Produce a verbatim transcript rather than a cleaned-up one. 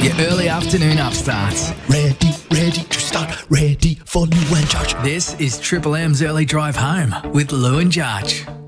Your early afternoon upstarts. Ready, ready to start, ready for Lou and George. This is Triple M's Early Drive Home with Lou and George.